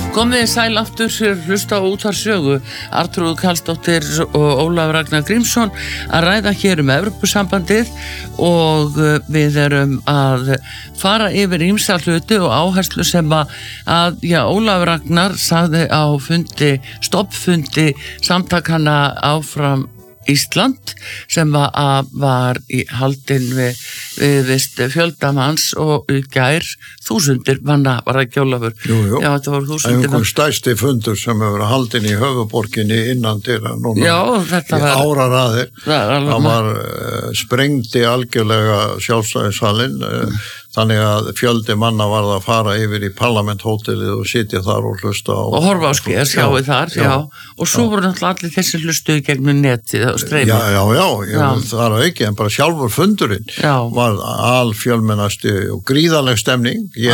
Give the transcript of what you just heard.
Komið sæl aftur hlusta á útvarpssögu. Arnþrúður Karlsdóttir og Ólafur Ragnar Grímsson að ræða hér Evrópusambandið og við erum að fara yfir ýmsa hluti og áherslu sem að Ólafur Ragnar sagði á stoppfundi samtakanna áfram Ísland sem var í haldin við fjöldamanns og í gær þúsundir manna var ekki Ólafur. Jú. Já, þetta var þúsundir. Einhver stærsti fundur sem hefur haldin í höfuborginni innan dyra núna. Já, þetta var áraraðir. Það var sprengdi algjörlega sjálfstæðishalinn. Þannig að fjöldi manna var að fara yfir í parlamenthótelið og sitja þar og hlusta á... Og horfa á skeið, sjáu þar, já. Og svo voru náttúrulega allir þessi hlustuði gegnum netið og streymi. Já. Það var ekki, en bara sjálfur fundurinn var alfjölmennasti og gríðarleg stemning.